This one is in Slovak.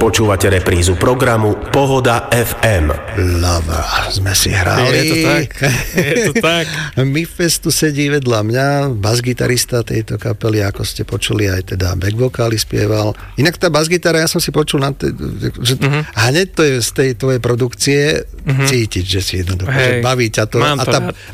Počúvate reprízu programu Pohoda FM. Lover, sme si hrali. Je to tak. Mifest tu sedí vedľa mňa, basgitarista tejto kapely, ako ste počuli, aj teda backvokály spieval. Inak tá basgitara, ja som si počul že hneď to je z tej tvojej produkcie cítiť, že si jednoducho, že baví ťa to. Mám to rád.